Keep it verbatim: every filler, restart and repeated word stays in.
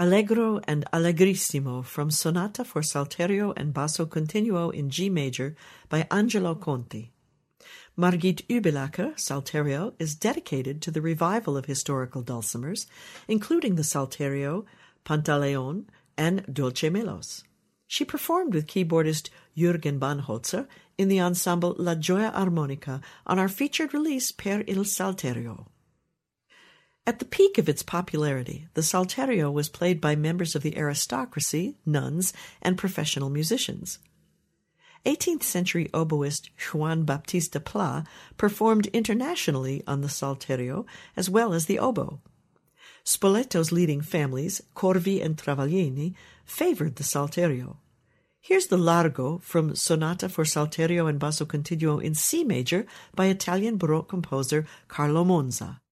Allegro and Allegrissimo from Sonata for Salterio and Basso Continuo in G major by Angelo Conti. Margit Übilacker, Salterio, is dedicated to the revival of historical dulcimers, including the Salterio, Pantaleon, and Dolce Melos. She performed with keyboardist Jürgen Banholzer in the ensemble La Gioia Armonica on our featured release Per il Salterio. At the peak of its popularity, the Salterio was played by members of the aristocracy, nuns, and professional musicians. eighteenth century oboist Juan Baptista Pla performed internationally on the Salterio as well as the oboe. Spoleto's leading families, Corvi and Travaglini, favored the Salterio. Here's the Largo from Sonata for Salterio and Basso Continuo in C major by Italian Baroque composer Carlo Monza.